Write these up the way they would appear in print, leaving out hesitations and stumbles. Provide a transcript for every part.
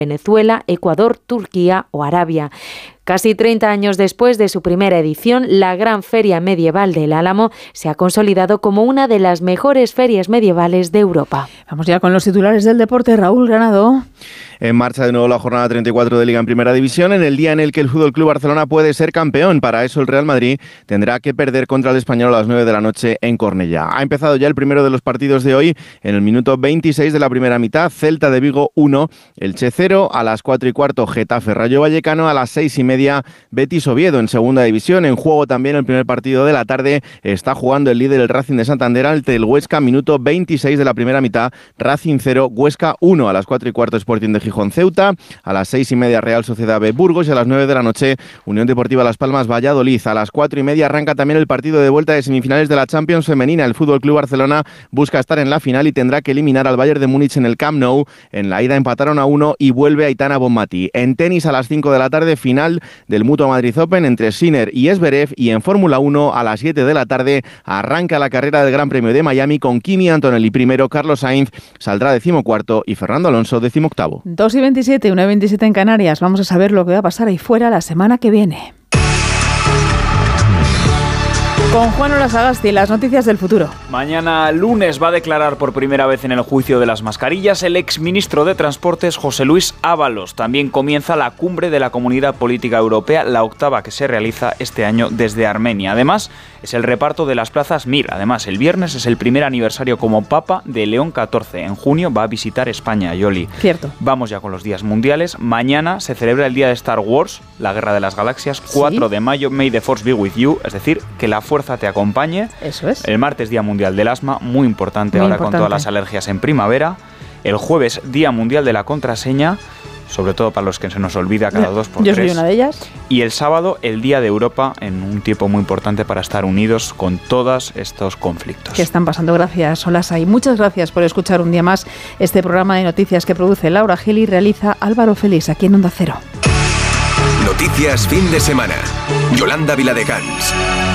Venezuela, Ecuador, Turquía o Arabia. Casi 30 años después de su primera edición, la Gran Feria Medieval del Álamo se ha consolidado como una de las mejores ferias medievales de Europa. Vamos ya con los titulares del deporte. Raúl Granado. En marcha de nuevo la jornada 34 de Liga en Primera División, en el día en el que el Fútbol Club Barcelona puede ser campeón. Para eso el Real Madrid tendrá que perder contra el Español a las 9 de la noche en Cornellá. Ha empezado ya el primero de los partidos de hoy. En el minuto 26 de la primera mitad, Celta de Vigo 1, Elche 0, a las 4:15 Getafe Rayo Vallecano, a las 6:30 Betis Oviedo en Segunda División. En juego también el primer partido de la tarde. Está jugando el líder, el Racing de Santander, ante el Huesca, minuto 26 de la primera mitad, Racing 0, Huesca 1, a las 4:15 Sporting de Gijón Ceuta, a las 6:30 Real Sociedad B Burgos y a las 9 de la noche Unión Deportiva Las Palmas Valladolid. A las 4:30 arranca también el partido de vuelta de semifinales de la Champions femenina. El Fútbol Club Barcelona busca estar en la final y tendrá que eliminar al Bayern de Múnich en el Camp Nou. En la ida empataron a 1 y vuelve Aitana Bonmatí. En tenis a las 5 de la tarde, final del Mutua Madrid Open entre Sinner y Zverev, y en Fórmula 1 a las 7 de la tarde arranca la carrera del Gran Premio de Miami con Kimi Antonelli primero, Carlos Sainz saldrá 14º y Fernando Alonso 18º. 2:27, 1:27 en Canarias. Vamos a saber lo que va a pasar ahí fuera la semana que viene. Con Juan Sagasti, las noticias del futuro. Mañana lunes va a declarar por primera vez en el juicio de las mascarillas el exministro de Transportes José Luis Ábalos. También comienza la cumbre de la Comunidad Política Europea, la 8ª que se realiza este año desde Armenia. Además, es el reparto de las plazas Mir. Además, el viernes es el primer aniversario como Papa de León XIV. En junio va a visitar España, Yoli. Cierto. Vamos ya con los días mundiales. Mañana se celebra el día de Star Wars, la Guerra de las Galaxias, 4 de mayo, May the Force be with you, es decir, que la fuerza te acompañe. Eso es. El martes, Día Mundial del Asma, muy importante ahora con todas las alergias en primavera. El jueves, Día Mundial de la Contraseña, sobre todo para los que se nos olvida cada 2 por 3. Yo soy una de ellas. Y el sábado, el Día de Europa, en un tiempo muy importante para estar unidos con todos estos conflictos. Que están pasando. Gracias, Olasa. Y muchas gracias por escuchar un día más este programa de noticias que produce Laura Gil y realiza Álvaro Félix aquí en Onda Cero. Noticias fin de semana. Yolanda Viladecans.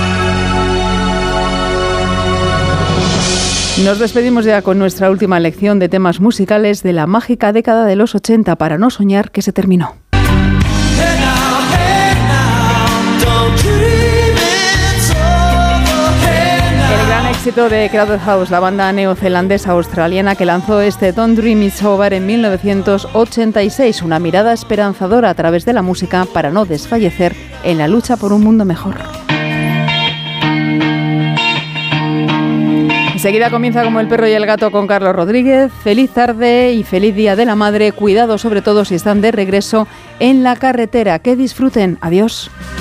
Nos despedimos ya con nuestra última lección de temas musicales de la mágica década de los 80 para no soñar que se terminó. El gran éxito de Crowded House, la banda neozelandesa australiana que lanzó este Don't Dream It's Over en 1986, una mirada esperanzadora a través de la música para no desfallecer en la lucha por un mundo mejor. Enseguida comienza Como el perro y el gato con Carlos Rodríguez. Feliz tarde y feliz Día de la Madre. Cuidado sobre todo si están de regreso en la carretera. Que disfruten. Adiós.